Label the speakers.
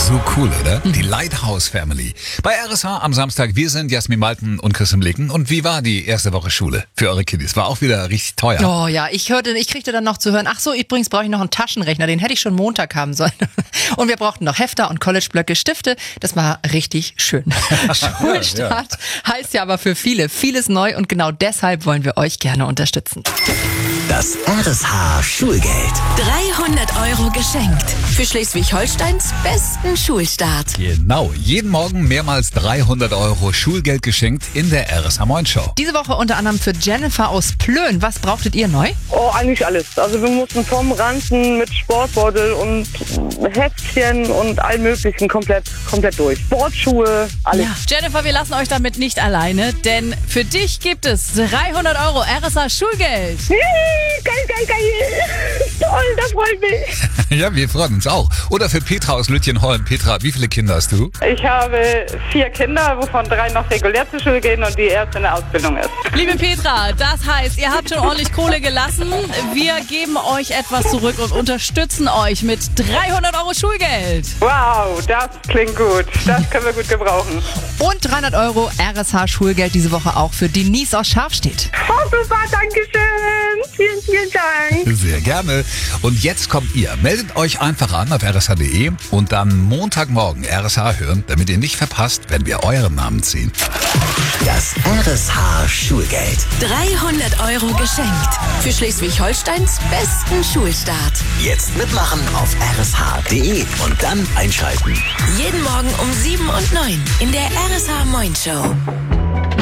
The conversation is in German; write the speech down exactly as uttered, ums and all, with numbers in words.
Speaker 1: So cool, oder? Die Lighthouse Family. Bei R S H am Samstag, wir sind Jasmin Malten und Christian Blicken. Und wie war die erste Woche Schule für eure Kiddies? War auch wieder richtig teuer.
Speaker 2: Oh ja, ich hörte, ich kriegte dann noch zu hören, ach so, übrigens brauche ich noch einen Taschenrechner, den hätte ich schon Montag haben sollen. Und wir brauchten noch Hefter und Collegeblöcke, Stifte. Das war richtig schön. Schulstart ja. heißt ja aber für viele vieles neu und genau deshalb wollen wir euch gerne unterstützen.
Speaker 3: Das R S H Schulgeld.
Speaker 4: dreihundert Euro geschenkt. Für Schleswig-Holsteins besten Schulstart.
Speaker 1: Genau, jeden Morgen mehrmals dreihundert Euro Schulgeld geschenkt in der R S H Moin Show.
Speaker 2: Diese Woche unter anderem für Jennifer aus Plön. Was brauchtet ihr neu?
Speaker 5: Oh, eigentlich alles. Also wir mussten vom Ranzen mit Sportbeutel und Heftchen und allem möglichen komplett, komplett durch. Sportschuhe, alles.
Speaker 6: Ja. Jennifer, wir lassen euch damit nicht alleine, denn für dich gibt es dreihundert Euro R S H Schulgeld.
Speaker 5: Geil, geil, geil. Toll, das freut mich.
Speaker 1: Ja, wir freuen uns auch. Oder für Petra aus Lütjenholm. Petra, wie viele Kinder hast du?
Speaker 7: Ich habe vier Kinder, wovon drei noch regulär zur Schule gehen und die erste in der Ausbildung ist.
Speaker 6: Liebe Petra, das heißt, ihr habt schon ordentlich Kohle gelassen. Wir geben euch etwas zurück und unterstützen euch mit dreihundert Euro Schulgeld.
Speaker 7: Wow, das klingt gut. Das können wir gut gebrauchen.
Speaker 2: Und dreihundert Euro R S H Schulgeld diese Woche auch für Denise aus Scharfstedt.
Speaker 5: Oh, super, danke schön. Vielen, vielen Dank.
Speaker 1: Sehr gerne. Und jetzt kommt ihr. Meldet euch einfach an auf r s h punkt d e und dann Montagmorgen R S H hören, damit ihr nicht verpasst, wenn wir euren Namen ziehen.
Speaker 3: Das R S H Schulgeld.
Speaker 4: dreihundert Euro geschenkt. Für Schleswig-Holsteins besten Schulstart.
Speaker 3: Jetzt mitmachen auf r s h punkt d e und dann einschalten.
Speaker 4: Jeden Morgen um sieben und neun in der R S H Moin Show.